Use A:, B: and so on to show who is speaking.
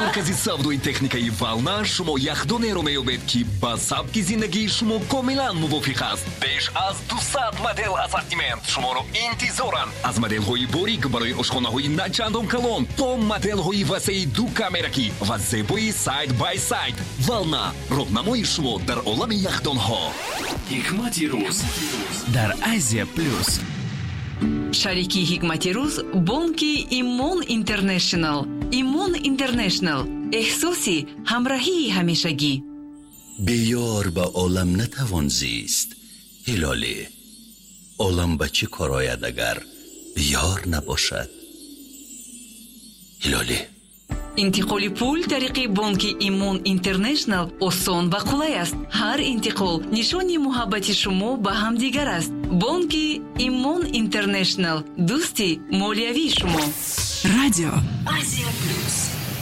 A: маркази савдои техникаи Вална шумо яхдонеро меёбед ки ба сабки зиндагии шумо комилан мувофиқ аст. беш аз 200 модел ассортимент шуморо интизоранд. аз моделҳои борик барои ошхонаҳои начандон калон то моделҳои васеи ду камераки ва зебои сайд бай сайд. Вална, роҳнамои шумо дар олами яхдонҳо.
B: ҳикмати рӯз дар Азия плюс.
C: шарики ҳикмати рӯз бонки Имон Интернешнл. Имон Интернешнл, эҳсоси ҳамроҳии ҳамешагӣ.
D: بیار به عالم نتوان زیست. هلالی، عالم به چه کار آید اگر بیار نباشد؟ هلالی.
C: интиқоли пул тариқи бонки Имон Интернешнл осон ва қулай аст. ҳар интиқол нишони муҳаббати шумо ба ҳамдигар аст. бонки Имон Интернешнл, дӯсти молиявии шумо.
B: радио
C: Азия.